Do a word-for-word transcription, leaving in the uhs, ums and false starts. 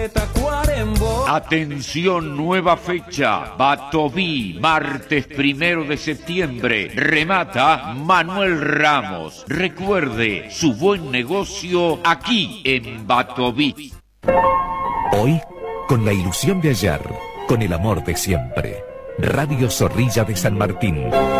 de Tacuarembó. Atención, nueva fecha. Batoví, martes primero de septiembre. Remata Manuel Ramos. Recuerde, su buen negocio aquí en Batoví. Hoy, con la ilusión de ayer, con el amor de siempre. Radio Zorrilla de San Martín.